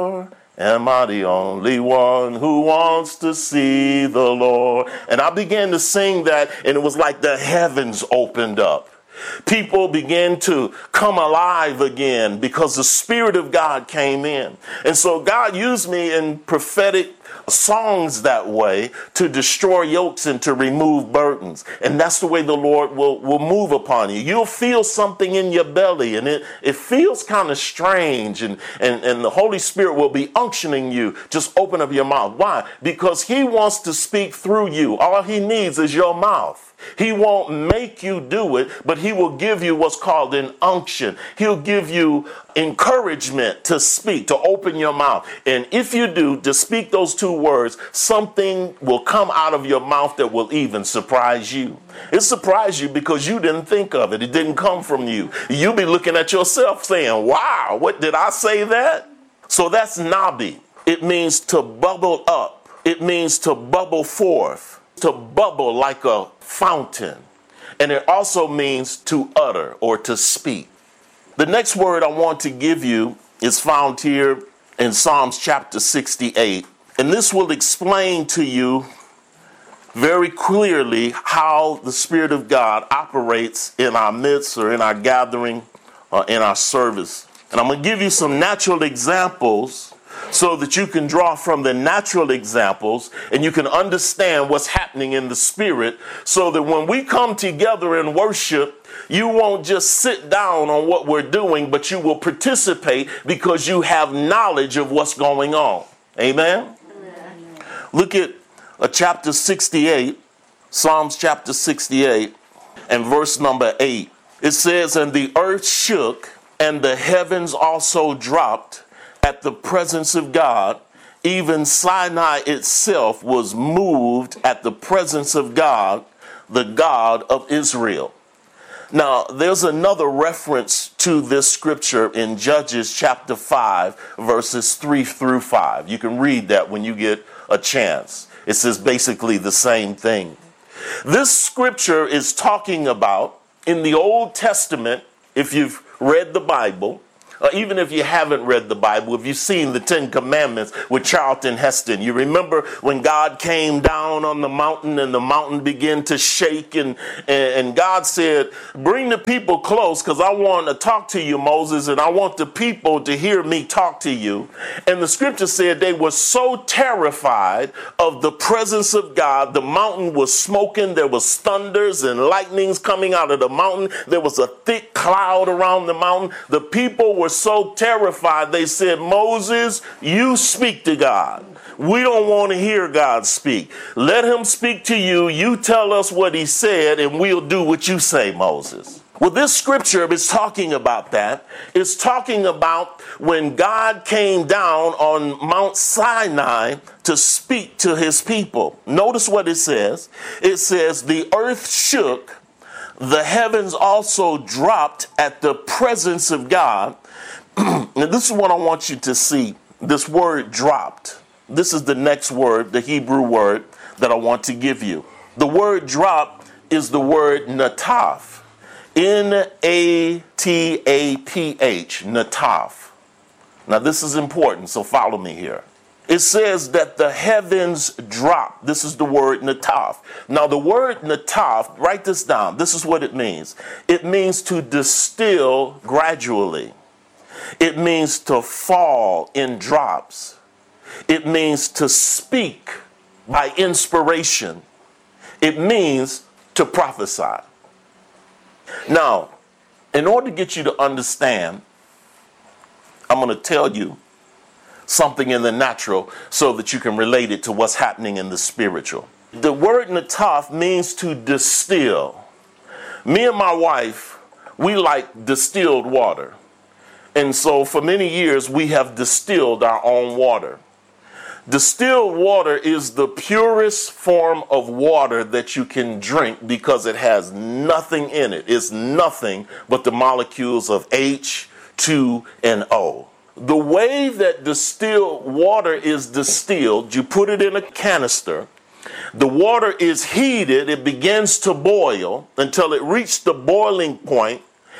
Am I the only one who wants to see the Lord? And I began to sing that, and it was like the heavens opened up. People began to come alive again because the Spirit of God came in. And so God used me in prophetic songs that way to destroy yokes and to remove burdens. And that's the way the Lord will move upon you. You'll feel something in your belly, and it feels kind of strange, and the Holy Spirit will be unctioning you. Just open up your mouth. Why? Because He wants to speak through you. All He needs is your mouth. He won't make you do it, but He will give you what's called an unction. He'll give you encouragement to speak, to open your mouth. And if you do, to speak those two words, something will come out of your mouth that will even surprise you. It surprised you because you didn't think of it. It didn't come from you. You'll be looking at yourself saying, wow, what did I say that? So that's nabi. It means to bubble up. It means to bubble forth, to bubble like a fountain. And it also means to utter or to speak. The next word I want to give you is found here in Psalms chapter 68. And this will explain to you very clearly how the Spirit of God operates in our midst or in our gathering or in our service. And I'm going to give you some natural examples so that you can draw from the natural examples and you can understand what's happening in the Spirit, so that when we come together and worship, you won't just sit down on what we're doing, but you will participate because you have knowledge of what's going on. Amen? Amen. Look at chapter 68, Psalms chapter 68 and verse number 8. It says, "And the earth shook, and the heavens also dropped at the presence of God. Even Sinai itself was moved at the presence of God, the God of Israel." Now, there's another reference to this scripture in Judges chapter 5, verses 3 through 5. You can read that when you get a chance. It says basically the same thing. This scripture is talking about, in the Old Testament, if you've read the Bible, even if you haven't read the Bible, if you've seen the Ten Commandments with Charlton Heston, you remember when God came down on the mountain and the mountain began to shake, and God said, "Bring the people close because I want to talk to you, Moses, and I want the people to hear me talk to you." And the scripture said they were so terrified of the presence of God. The mountain was smoking. There was thunders and lightnings coming out of the mountain. There was a thick cloud around the mountain. The people were so terrified, they said, "Moses, you speak to God. We don't want to hear God speak. Let him speak to you. You tell us what he said, and we'll do what you say, Moses." Well, this scripture is talking about that. It's talking about when God came down on Mount Sinai to speak to his people. Notice what it says. It says, "The earth shook, the heavens also dropped at the presence of God." Now, this is what I want you to see. This word dropped. This is the next word, the Hebrew word that I want to give you. The word drop is the word nataf. Nataph. Nataf. Now, this is important, so follow me here. It says that the heavens dropped. This is the word nataf. Now, the word nataf, write this down. This is what it means. It means to distill gradually. It means to fall in drops. It means to speak by inspiration. It means to prophesy. Now, in order to get you to understand, I'm going to tell you something in the natural so that you can relate it to what's happening in the spiritual. The word nataf means to distill. Me and my wife, we like distilled water. And so for many years, we have distilled our own water. Distilled water is the purest form of water that you can drink because it has nothing in it. It's nothing but the molecules of H, 2, and O. The way that distilled water is distilled, you put it in a canister. The water is heated. It begins to boil until it reaches the boiling point.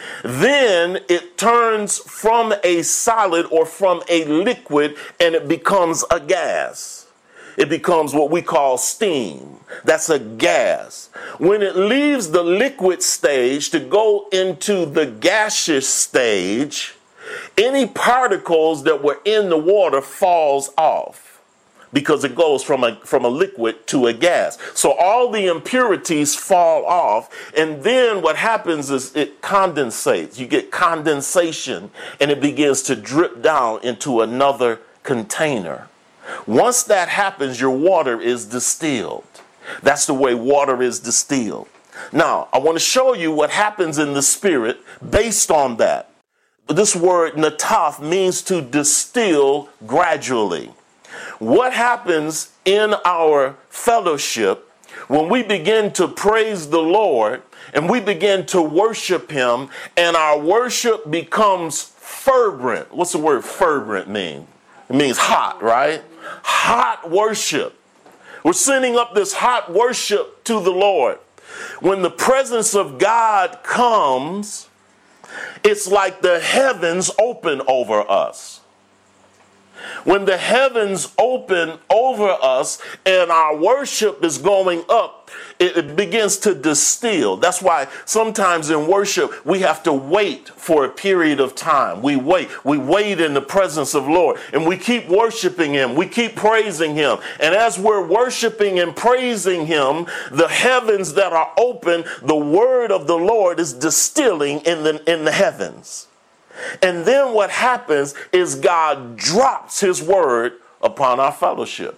Then it turns from a solid or from a liquid and it becomes a gas. It becomes what we call steam. That's a gas. When it leaves the liquid stage to go into the gaseous stage, any particles that were in the water falls off because it goes from a liquid to a gas. So all the impurities fall off, and then what happens is it condensates. You get condensation, and it begins to drip down into another container. Once that happens, your water is distilled. That's the way water is distilled. Now, I want to show you what happens in the spirit based on that. This word nataf means to distill gradually. What happens in our fellowship when we begin to praise the Lord and we begin to worship him and our worship becomes fervent? What's the word fervent mean? It means hot, right? Hot worship. We're sending up this hot worship to the Lord. When the presence of God comes, it's like the heavens open over us. When the heavens open over us and our worship is going up, it begins to distill. That's why sometimes in worship, we have to wait for a period of time. We wait in the presence of Lord, and we keep worshiping him. We keep praising him. And as we're worshiping and praising him, the heavens that are open, the word of the Lord is distilling in the heavens. And then what happens is God drops his word upon our fellowship.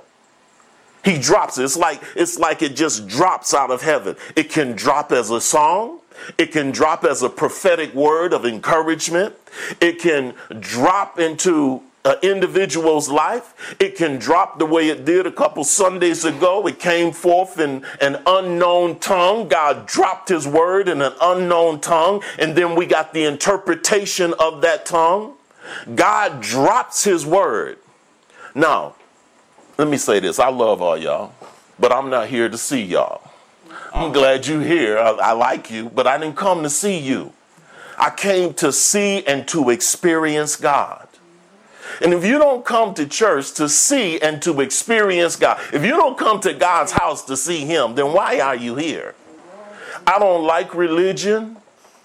He drops it. It's like it just drops out of heaven. It can drop as a song. It can drop as a prophetic word of encouragement. It can drop into an individual's life. It can drop the way it did a couple Sundays ago. It came forth in an unknown tongue. God dropped his word in an unknown tongue, and then we got the interpretation of that tongue. God drops his word. Now, let me say this. I love all y'all, but I'm not here to see y'all. I'm glad you're here. I like you, but I didn't come to see you. I came to see and to experience God. And if you don't come to church to see and to experience God, if you don't come to God's house to see him, then why are you here? I don't like religion.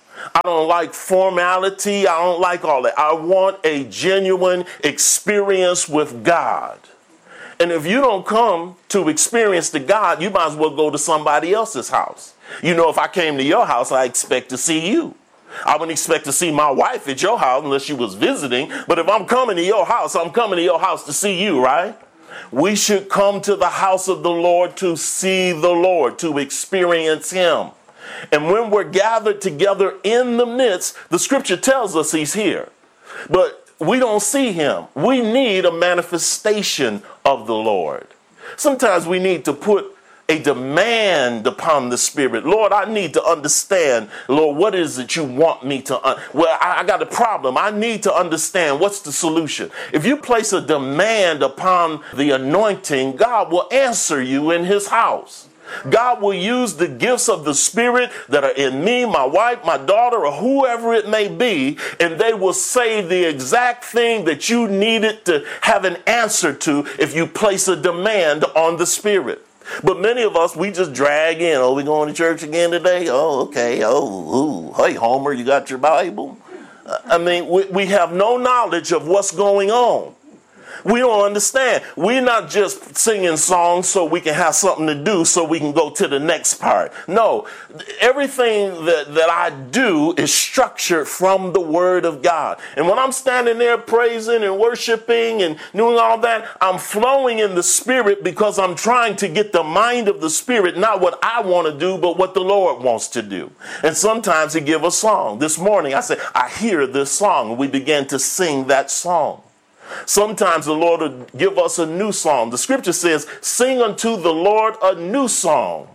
I don't like formality. I don't like all that. I want a genuine experience with God. And if you don't come to experience the God, you might as well go to somebody else's house. You know, if I came to your house, I expect to see you. I wouldn't expect to see my wife at your house unless she was visiting. But if I'm coming to your house, I'm coming to your house to see you, right? We should come to the house of the Lord to see the Lord, to experience him. And when we're gathered together in the midst, the scripture tells us he's here. But we don't see him. We need a manifestation of the Lord. Sometimes we need to put a demand upon the Spirit. Lord, I need to understand, Lord, what is it you want me to I got a problem. I need to understand what's the solution. If you place a demand upon the anointing, God will answer you in his house. God will use the gifts of the Spirit that are in me, my wife, my daughter, or whoever it may be, and they will say the exact thing that you needed to have an answer to if you place a demand on the Spirit. But many of us, we just drag in. Oh, we going to church again today? Oh, okay. Oh, hey, Homer, you got your Bible? I mean, we have no knowledge of what's going on. We don't understand. We're not just singing songs so we can have something to do so we can go to the next part. No, everything that I do is structured from the word of God. And when I'm standing there praising and worshiping and doing all that, I'm flowing in the Spirit because I'm trying to get the mind of the Spirit, not what I want to do, but what the Lord wants to do. And sometimes he gives a song. This morning I said, I hear this song. And we began to sing that song. Sometimes the Lord will give us a new song. The scripture says, sing unto the Lord a new song.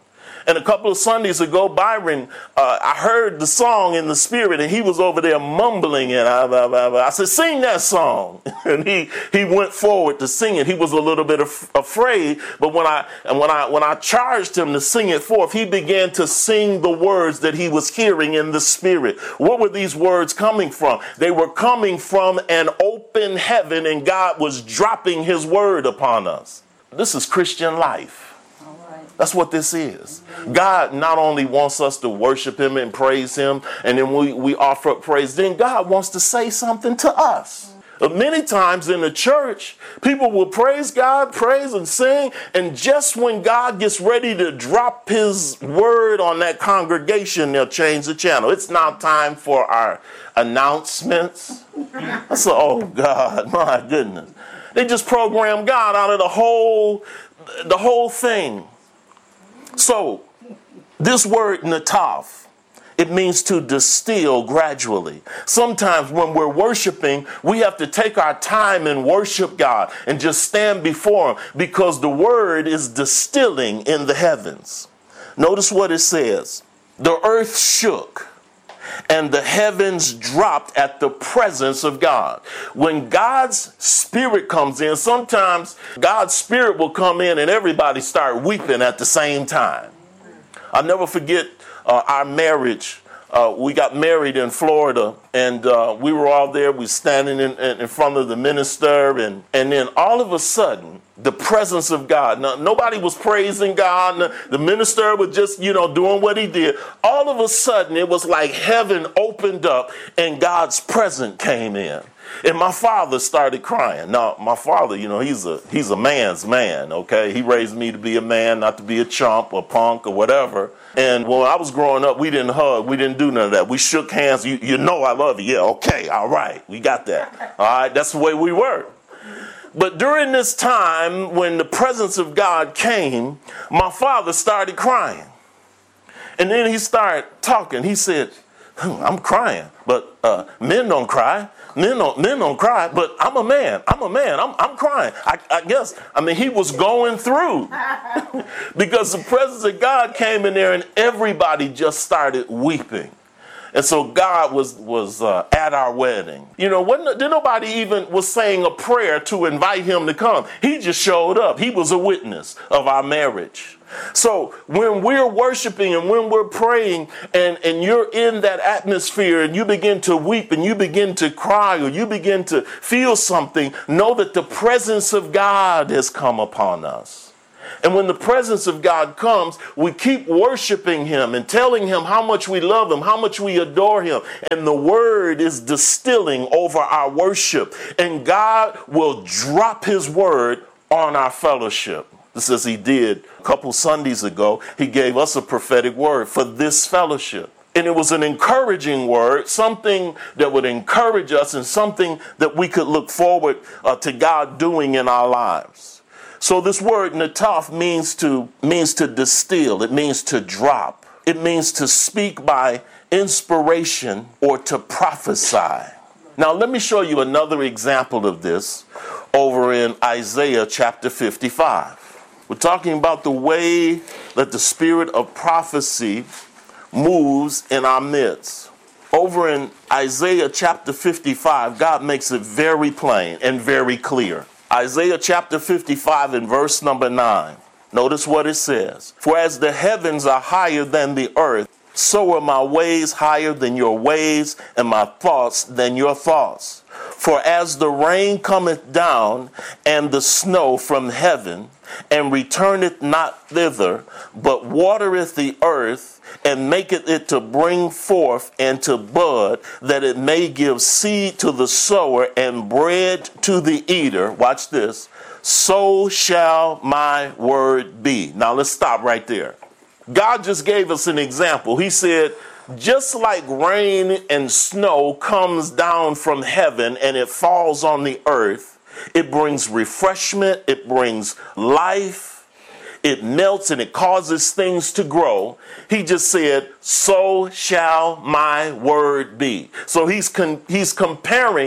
And a couple of Sundays ago, Byron, I heard the song in the spirit, and he was over there mumbling it. I said, sing that song. And he went forward to sing it. He was a little bit afraid, but when I charged him to sing it forth, he began to sing the words that he was hearing in the spirit. What were these words coming from? They were coming from an open heaven, and God was dropping his word upon us. This is Christian life. That's what this is. God not only wants us to worship him and praise him, and then we offer up praise, then God wants to say something to us. Many times in the church, people will praise God, praise and sing, and just when God gets ready to drop his word on that congregation, they'll change the channel. It's now time for our announcements. I said, oh God, my goodness. They just program God out of the whole thing. So, this word nataf, it means to distill gradually. Sometimes when we're worshiping, we have to take our time and worship God and just stand before him because the word is distilling in the heavens. Notice what it says. The earth shook and the heavens dropped at the presence of God. When God's spirit comes in, sometimes God's spirit will come in and everybody start weeping at the same time. I'll never forget our marriage. We got married in Florida, and we were all there. We were standing in front of the minister, and then all of a sudden, the presence of God. Now, nobody was praising God. The minister was just, doing what he did. All of a sudden, it was like heaven opened up, and God's presence came in. And my father started crying. Now, my father, he's a man's man, okay? He raised me to be a man, not to be a chump or punk or whatever. And when I was growing up, we didn't hug. We didn't do none of that. We shook hands. You know I love you. Yeah, okay, all right. We got that. All right, that's the way we were. But during this time, when the presence of God came, my father started crying. And then he started talking. He said, I'm crying, but men don't cry. Men don't cry, but I'm a man. I'm crying. I guess, he was going through because the presence of God came in there and everybody just started weeping. And so God was at our wedding. Nobody even was saying a prayer to invite him to come. He just showed up. He was a witness of our marriage. So when we're worshiping and when we're praying and you're in that atmosphere and you begin to weep and you begin to cry or you begin to feel something, know that the presence of God has come upon us. And when the presence of God comes, we keep worshiping him and telling him how much we love him, how much we adore him. And the word is distilling over our worship. And God will drop his word on our fellowship. Just as he did a couple Sundays ago, he gave us a prophetic word for this fellowship. And it was an encouraging word, something that would encourage us and something that we could look forward to God doing in our lives. So this word nataf means to distill. It means to drop. It means to speak by inspiration or to prophesy. Now let me show you another example of this over in Isaiah chapter 55. We're talking about the way that the spirit of prophecy moves in our midst. Over in Isaiah chapter 55, God makes it very plain and very clear. Isaiah chapter 55 and verse number 9. Notice what it says. For as the heavens are higher than the earth, so are my ways higher than your ways, and my thoughts than your thoughts. For as the rain cometh down, and the snow from heaven, and returneth not thither, but watereth the earth, and maketh it to bring forth and to bud, that it may give seed to the sower and bread to the eater. Watch this. So shall my word be. Now let's stop right there. God just gave us an example. He said, just like rain and snow comes down from heaven and it falls on the earth, it brings refreshment, it brings life, it melts and it causes things to grow. He just said, so shall my word be. So he's comparing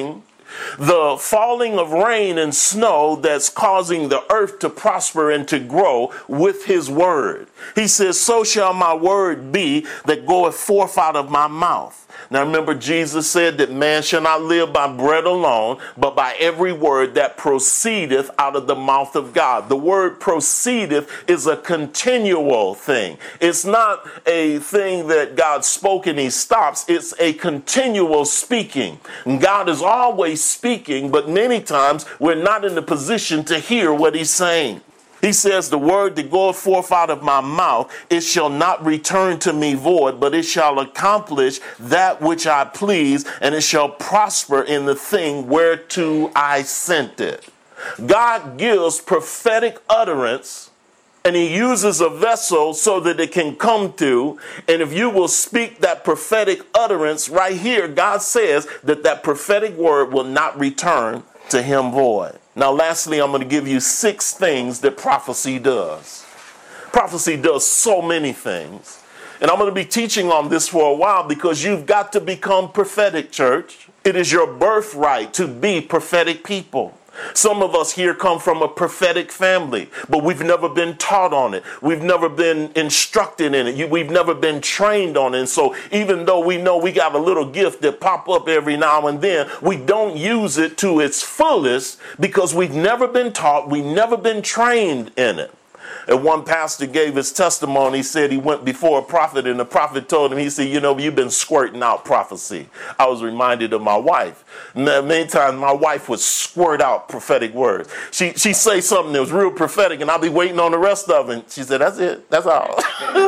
The falling of rain and snow that's causing the earth to prosper and to grow with his word. He says, so shall my word be that goeth forth out of my mouth. Now remember, Jesus said that man shall not live by bread alone, but by every word that proceedeth out of the mouth of God. The word proceedeth is a continual thing. It's not a thing that God spoke and he stops. It's a continual speaking. And God is always speaking, but many times we're not in the position to hear what he's saying. He says, the word that goeth forth out of my mouth, it shall not return to me void, but it shall accomplish that which I please, and it shall prosper in the thing whereto I sent it. God gives prophetic utterance, and he uses a vessel so that it can come through. And if you will speak that prophetic utterance right here, God says that that prophetic word will not return to him void. Now, lastly, I'm going to give you 6 things that prophecy does. Prophecy does so many things. And I'm going to be teaching on this for a while because you've got to become prophetic, church. It is your birthright to be prophetic people. Some of us here come from a prophetic family, but we've never been taught on it. We've never been instructed in it. We've never been trained on it. And so even though we know we got a little gift that pop up every now and then, we don't use it to its fullest because we've never been taught. We've never been trained in it. And one pastor gave his testimony. He said he went before a prophet, and the prophet told him, he said, you know, you've been squirting out prophecy. I was reminded of my wife. Many times my wife would squirt out prophetic words. She'd say something that was real prophetic, and I'll be waiting on the rest of it. And she said, that's it. That's all.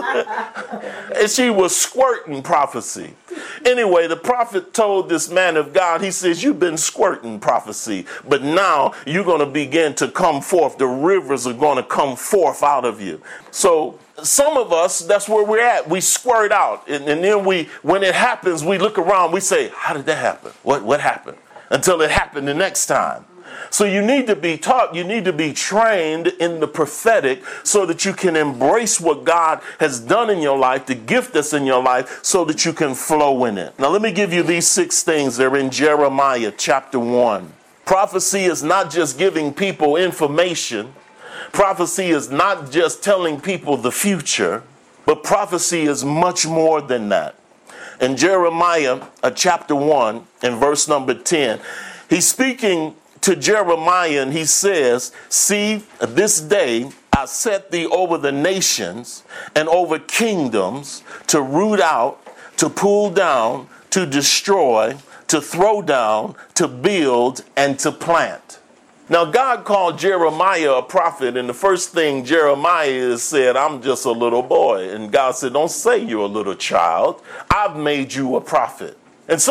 And she was squirting prophecy. Anyway, the prophet told this man of God, he says, you've been squirting prophecy, but now you're going to begin to come forth. The rivers are going to come forth out of you. So some of us, that's where we're at. We squirt out. And then when it happens, we look around, we say, how did that happen? What happened? Until it happened the next time. So you need to be taught, you need to be trained in the prophetic so that you can embrace what God has done in your life, the gift that's in your life, so that you can flow in it. Now let me give you these 6 things. They're in Jeremiah chapter 1. Prophecy is not just giving people information. Prophecy is not just telling people the future, but prophecy is much more than that. In Jeremiah chapter 1 and verse number 10, he's speaking to Jeremiah, and he says, see, this day I set thee over the nations and over kingdoms to root out, to pull down, to destroy, to throw down, to build, and to plant. Now, God called Jeremiah a prophet, and the first thing Jeremiah said, I'm just a little boy. And God said, don't say you're a little child. I've made you a prophet.